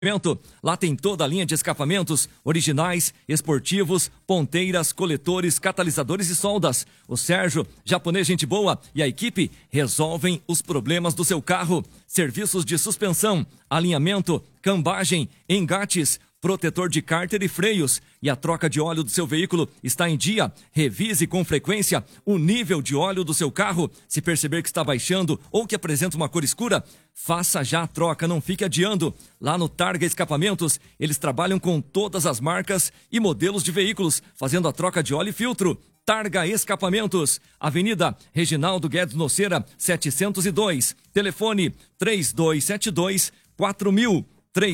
Lá tem toda a linha de escapamentos originais, esportivos, ponteiras, coletores, catalisadores e soldas. O Sérgio, japonês gente boa, e a equipe resolvem os problemas do seu carro. Serviços de suspensão, alinhamento, cambagem, engates, protetor de cárter e freios. E a troca de óleo do seu veículo está em dia. Revise com frequência o nível de óleo do seu carro. Se perceber que está baixando ou que apresenta uma cor escura, faça já a troca, não fique adiando. Lá no Targa Escapamentos, eles trabalham com todas as marcas e modelos de veículos, fazendo a troca de óleo e filtro. Targa Escapamentos, Avenida Reginaldo Guedes Noceira, 702. Telefone 3272-4000.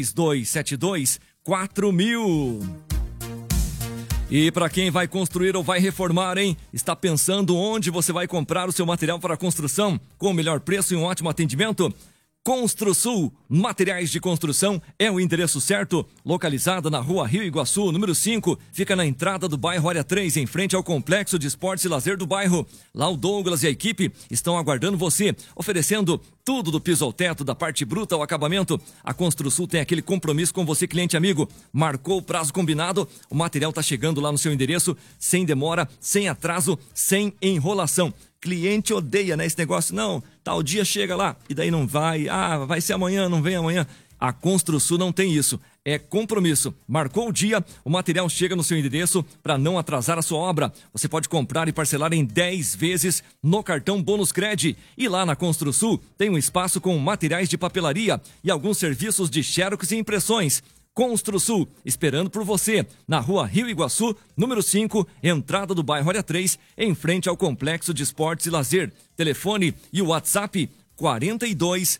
3272-4000. E para quem vai construir ou vai reformar, hein? Está pensando onde você vai comprar o seu material para construção com o melhor preço e um ótimo atendimento? Construsul, materiais de construção, é o endereço certo, localizada na rua Rio Iguaçu, número 5, fica na entrada do bairro Área 3, em frente ao Complexo de Esportes e Lazer do bairro. Lá o Douglas e a equipe estão aguardando você, oferecendo tudo do piso ao teto, da parte bruta ao acabamento. A Construsul tem aquele compromisso com você, cliente amigo. Marcou o prazo combinado, o material está chegando lá no seu endereço, sem demora, sem atraso, sem enrolação. Cliente odeia, né, esse negócio, não, tal dia chega lá, e daí não vai, vai ser amanhã, não vem amanhã. A Construsul não tem isso, é compromisso. Marcou o dia, o material chega no seu endereço para não atrasar a sua obra. Você pode comprar e parcelar em 10 vezes no cartão Bônus Cred. E lá na Construsul tem um espaço com materiais de papelaria e alguns serviços de xerox e impressões. Construsul, esperando por você, na rua Rio Iguaçu, número 5, entrada do bairro Área 3, em frente ao Complexo de Esportes e Lazer. Telefone e o WhatsApp 42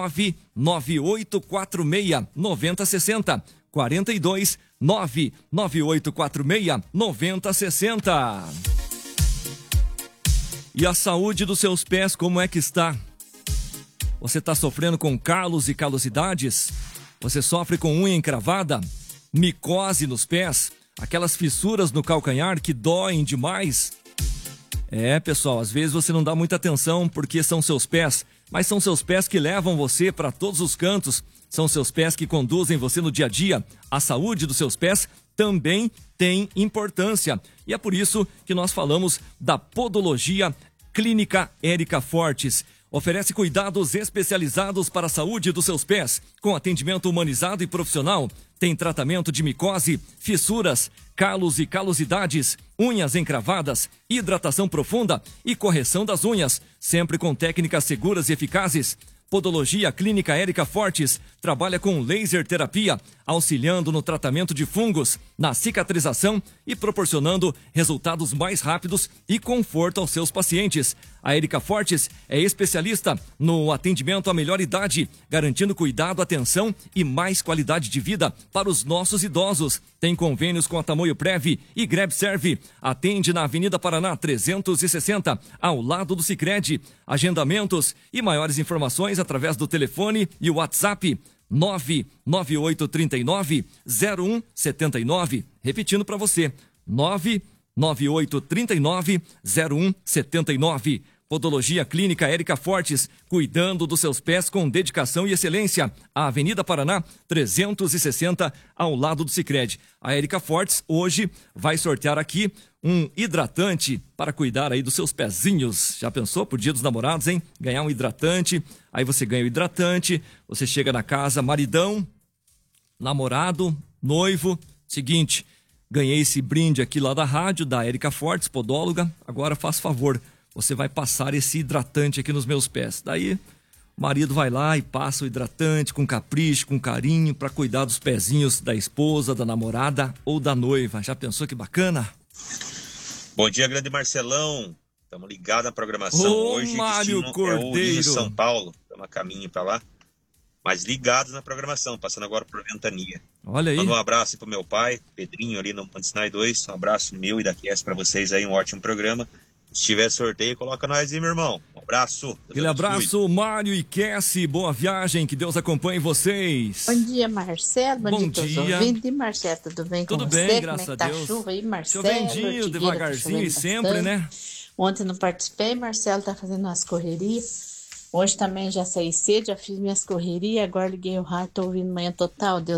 99846 9060. 42 99846 9060. E a saúde dos seus pés, como é que está? Você está sofrendo com calos e calosidades? Você sofre com unha encravada, micose nos pés, aquelas fissuras no calcanhar que doem demais? Pessoal, às vezes você não dá muita atenção porque são seus pés, mas são seus pés que levam você para todos os cantos, são seus pés que conduzem você no dia a dia. A saúde dos seus pés também tem importância e é por isso que nós falamos da Podologia Clínica Érica Fortes. Oferece cuidados especializados para a saúde dos seus pés, com atendimento humanizado e profissional. Tem tratamento de micose, fissuras, calos e calosidades, unhas encravadas, hidratação profunda e correção das unhas, sempre com técnicas seguras e eficazes. Podologia Clínica Érica Fortes trabalha com laser terapia, auxiliando no tratamento de fungos, na cicatrização e proporcionando resultados mais rápidos e conforto aos seus pacientes. A Érica Fortes é especialista no atendimento à melhor idade, garantindo cuidado, atenção e mais qualidade de vida para os nossos idosos. Tem convênios com a Tamoio Prev e Grebserve. Atende na Avenida Paraná 360, ao lado do Sicredi. Agendamentos e maiores informações através do telefone e o WhatsApp 99839-0179. Repetindo para você, 99839-0179. Podologia Clínica Érica Fortes, cuidando dos seus pés com dedicação e excelência. A Avenida Paraná 360, ao lado do Sicredi. A Érica Fortes hoje vai sortear aqui um hidratante para cuidar aí dos seus pezinhos. Já pensou por Dia dos Namorados, hein? Ganhar um hidratante, aí você ganha o hidratante, você chega na casa, maridão, namorado, noivo, seguinte, ganhei esse brinde aqui lá da rádio, da Érica Fortes, podóloga, agora faz favor, você vai passar esse hidratante aqui nos meus pés. Daí o marido vai lá e passa o hidratante com capricho, com carinho, para cuidar dos pezinhos da esposa, da namorada ou da noiva. Já pensou que bacana? Bom dia, grande Marcelão. Estamos ligados na programação. Hoje Mário Cordeiro. É o Rio de São Paulo. Estamos a caminho para lá. Mas ligados na programação, passando agora por Ventania. Olha aí. Manda um abraço pro meu pai, Pedrinho, ali no Pantinai 2. Um abraço meu e da QS para vocês aí, um ótimo programa. Se tiver sorteio, coloca nós aí, meu irmão. Um abraço. Aquele abraço, Mário e Cassie. Boa viagem, que Deus acompanhe vocês. Bom dia, Marcelo. Bom dia, todos os ouvintes. Marcelo, tudo bem com você? Tudo bem, graças a Deus. Como é que tá a chuva aí, Marcelo? Chovendinho, devagarzinho e sempre, né? Ontem não participei, Marcelo tá fazendo umas correrias. Hoje também já saí cedo, já fiz minhas correrias, agora liguei o rádio, tô ouvindo Manhã Total. Deus